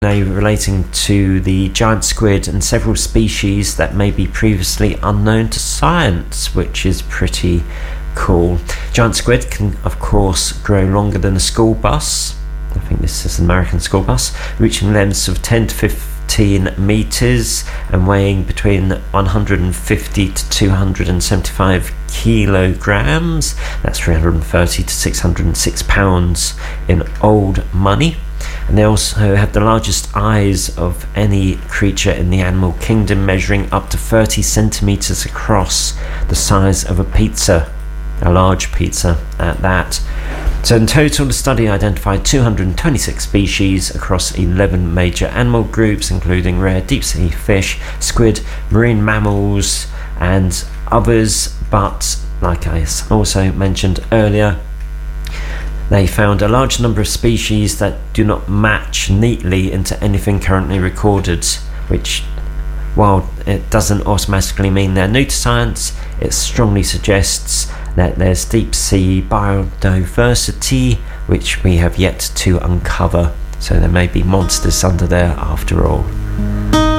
relating to the giant squid and several species that may be previously unknown to science, which is pretty cool. Giant squid can, of course, grow longer than a school bus. I think this is an American school bus, reaching lengths of 10 to 15 meters and weighing between 150 to 275 kilograms. That's 330 to 606 pounds in old money. And they also have the largest eyes of any creature in the animal kingdom, measuring up to 30 centimeters across, the size of a pizza, a large pizza at that. So in total, the study identified 226 species across 11 major animal groups, including rare deep-sea fish, squid, marine mammals, and others. But, like I also mentioned earlier, they found a large number of species that do not match neatly into anything currently recorded, which, while it doesn't automatically mean they're new to science, it strongly suggests that there's deep sea biodiversity which we have yet to uncover. So there may be monsters under there after all.